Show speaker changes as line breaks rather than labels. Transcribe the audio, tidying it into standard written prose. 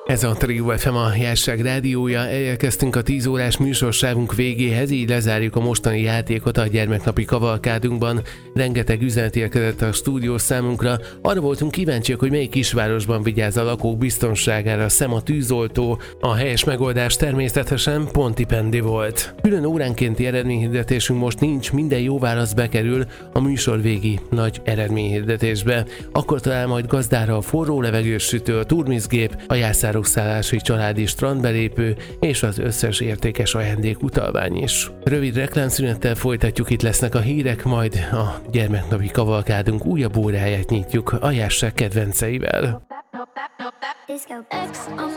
Ez a Trio FM, a Jásság rádiója. Elérkeztünk a 10 órás műsorsávunk végéhez, így lezárjuk a mostani játékot a gyermeknapi kavalkádunkban. Rengeteg üzenet érkezett a stúdió számunkra. Arra voltunk kíváncsiak, hogy melyik kisvárosban vigyáz a lakók biztonságára szem a tűzoltó. A helyes megoldás természetesen Pontypendi volt. Külön óránkénti eredményhirdetésünk most nincs, minden jó válasz bekerül a műsor végi nagy eredményhirdetésbe. Akkor talál majd gazdára a forró levegős sütő, a turmizgép, a jászárokszállási családi strandbelépő és az összes értékes ajándékutalvány is. Rövid reklámszünettel folytatjuk, itt lesznek a hírek, majd a gyermeknapi kavalkádunk újabb óráját nyitjuk a Jásság kedvenceivel.
X on